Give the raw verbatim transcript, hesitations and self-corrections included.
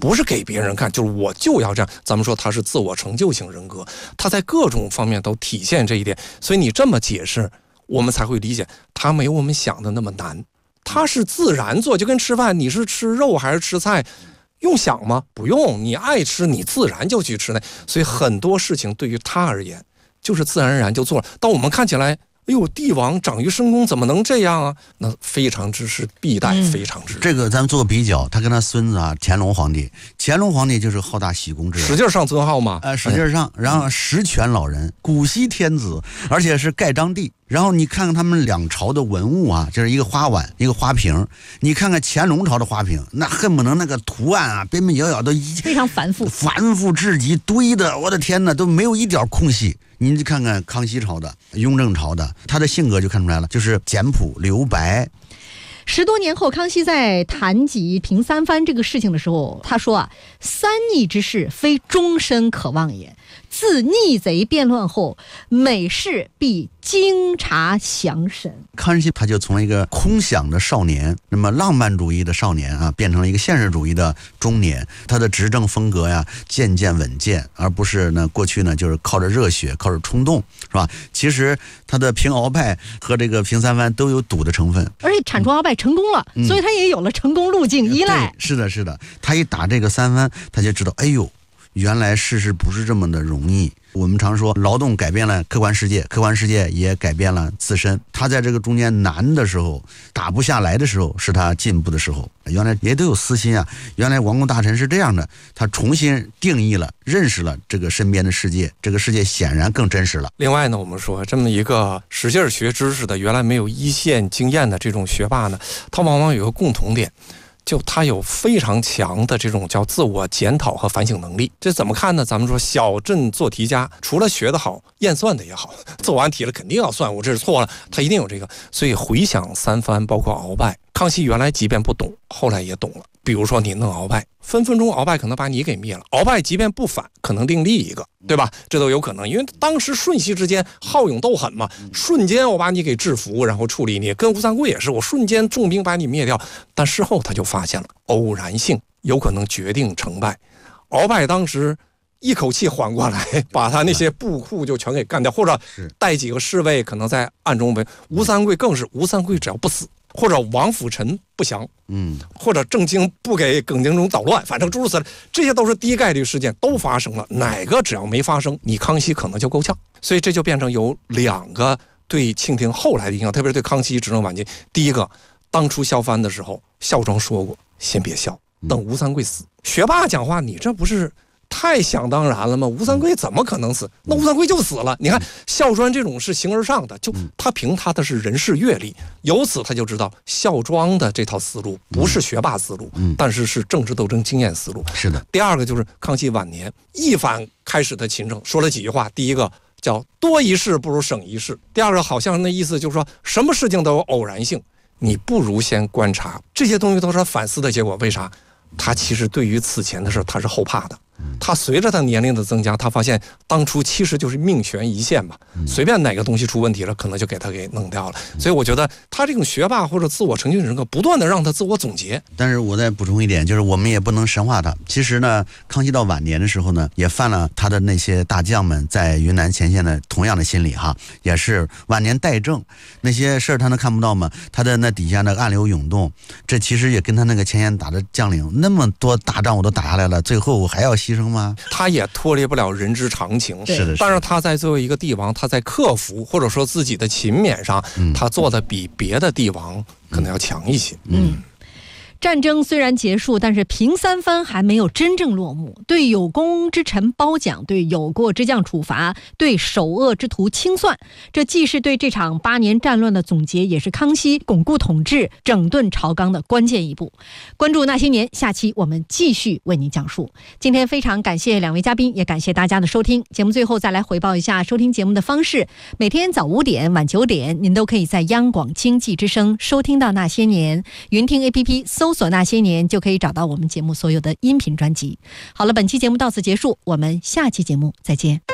不是给别人看，就是我就要这样。咱们说他是自我成就型人格，他在各种方面都体现这一点。所以你这么解释，我们才会理解他没有我们想的那么难，他是自然做，就跟吃饭，你是吃肉还是吃菜，用想吗？不用，你爱吃你自然就去吃那。所以很多事情对于他而言就是自然而然就做了。当我们看起来哎呦，帝王长于深宫，怎么能这样啊？那非常之是必待，嗯、非常之这个咱们做个比较，他跟他孙子啊，乾隆皇帝，乾隆皇帝就是好大喜功之人， 使劲上尊号嘛， 呃，使劲上，然后实权老人，古稀天子，而且是盖章帝。然后你看看他们两朝的文物啊，就是一个花碗，一个花瓶。你看看乾隆朝的花瓶，那恨不能那个图案啊，边边角角都非常繁复， 繁复至极，堆的，我的天哪，都没有一点空隙。您看看康熙朝的、雍正朝的，他的性格就看出来了，就是简朴留白。 十多年后，康熙在谈及平三藩这个事情的时候，他说啊，三逆之事非终身可忘也。自逆贼变乱后，每事必经察详审。 康熙他就从一个空想的少年，那么浪漫主义的少年啊，变成了一个现实主义的中年。他的执政风格呀，渐渐稳健，而不是呢过去呢就是靠着热血，靠着冲动，是吧？其实他的平鳌拜和这个平三藩都有赌的成分， 而且铲除鳌拜成功了、嗯，所以他也有了成功路径依赖。 是的，是的，他一打这个三藩，他就知道，哎呦。原来世事不是这么的容易。我们常说劳动改变了客观世界，客观世界也改变了自身。他在这个中间难的时候，打不下来的时候，是他进步的时候。原来也都有私心啊，原来王公大臣是这样的，他重新定义了，认识了这个身边的世界，这个世界显然更真实了。 另外呢，我们说这么一个使劲学知识的，原来没有一线经验的这种学霸呢，他往往有个共同点，就他有非常强的这种叫自我检讨和反省能力。这怎么看呢？咱们说小镇做题家，除了学得好，验算的也好，做完题了肯定要算，我这是错了，他一定有这个。所以回想三藩，包括鳌拜，康熙原来即便不懂，后来也懂了。比如说你弄鳌拜，分分钟鳌拜可能把你给灭了，鳌拜即便不反，可能另立一个，对吧？这都有可能，因为当时瞬息之间好勇斗狠嘛，瞬间我把你给制服，然后处理你。跟吴三桂也是，我瞬间重兵把你灭掉，但事后他就发现了偶然性有可能决定成败。鳌拜当时一口气缓过来，把他那些部库就全给干掉，或者带几个侍卫可能在暗中围。吴三桂更是，吴三桂只要不死，或者王辅臣不降，嗯，或者郑经不给耿精忠捣乱，反正诸如此类，这些都是低概率事件，都发生了。哪个只要没发生，你康熙可能就够呛。所以这就变成有两个对庆廷后来的影响，特别是对康熙执政晚期。第一个，当初削藩的时候，孝庄说过，先别削，等吴三桂死。学霸讲话，你这不是太想当然了吗？吴三桂怎么可能死？那吴三桂就死了。你看孝庄这种是形而上的，就他凭他的是人事阅历，由此他就知道孝庄的这套思路不是学霸思路，但是是政治斗争经验思路。 是的。 第二个就是康熙晚年一反开始的勤政，说了几句话。第一个叫多一事不如省一事，第二个好像那意思就是说什么事情都有偶然性，你不如先观察。这些东西都是他反思的结果。为啥？他其实对于此前的事他是后怕的，他随着他年龄的增加，他发现当初其实就是命悬一线吧，随便哪个东西出问题了，可能就给他给弄掉了。所以我觉得他这种学霸或者自我成就人格，不断的让他自我总结。 但是我再补充一点，就是我们也不能神化他。其实呢，康熙到晚年的时候呢，也犯了他的那些大将们在云南前线的同样的心理哈，也是晚年怠政，那些事儿他能看不到吗？他的那底下的暗流涌动，这其实也跟他那个前线打的将领那么多大仗我都打下来了，最后我还要牺牲吗？ 他也脱离不了人之常情。 是的， 但是他在作为一个帝王，他在克服或者说自己的勤勉上，嗯、他做的比别的帝王可能要强一些。 嗯。战争虽然结束，但是平三藩还没有真正落幕。对有功之臣褒奖，对有过之将处罚，对首恶之徒清算，这既是对这场八年战乱的总结，也是康熙巩固统治、整顿朝纲的关键一步。关注那些年，下期我们继续为您讲述。今天非常感谢两位嘉宾，也感谢大家的收听。节目最后再来回报一下收听节目的方式：每天早五点、晚九点，您都可以在央广经济之声收听到那些年。云听 A P P 搜索那些年，就可以找到我们节目所有的音频专辑。好了，本期节目到此结束，我们下期节目再见。